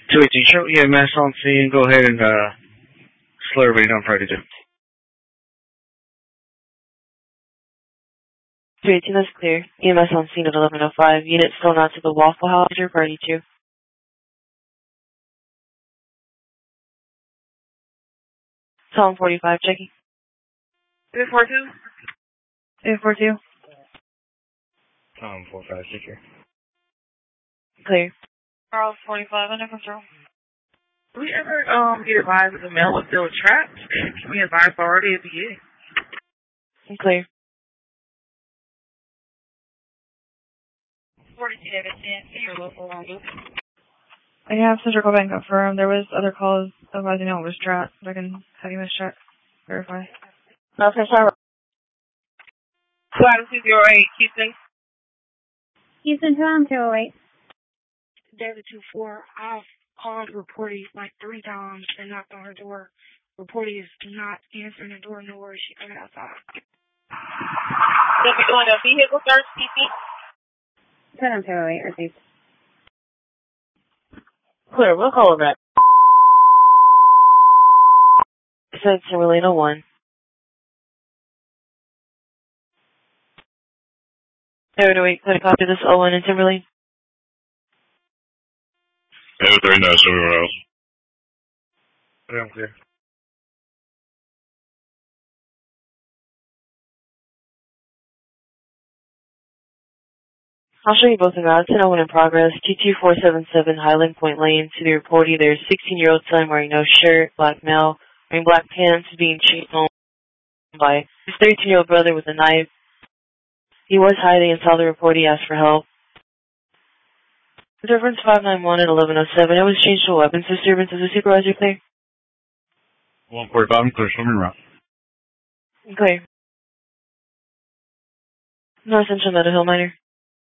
218, show EMS on scene. Go ahead and slow everybody down prior to 2. 218, that's clear. EMS on scene at 11:05. Unit still not to the Waffle House. Your party 2. Tom 45, checking. 242? 242. Tom 45, take care. Clear. Charles 45, under control. Do we ever get advised that the mail was still trapped? Can we advise priority at the beginning? Clear. 47, see your local on loop. I have Central Bank confirmed. There was other calls advising it was trapped. I can have you mischeck, verify. No, for sure. 208, Houston. Houston, 208. David 24, I've called Reporty like 3 times and knocked on her door. Reporty is not answering the door, nor is she coming outside. They'll be doing a vehicle search, CP? 208, received. Clear, we'll call it back. Said Timberlane 01. David 08, could I copy this 01 in Timberlane? David 39, somewhere else. I'm clear. I'll show you both of them. It's an 01 in progress. T2477 Highland Point Lane. To the reportee, there's 16-year-old son wearing no shirt, black male, wearing black pants, being chased home by his 13-year-old brother with a knife. He was hiding and saw the reportee ask for help. Reference 591 at 11:07. It was changed to a weapons disturbance. Is the supervisor clear? 145, clear, swimming route. Clear. No essential Meadow Hill, minor.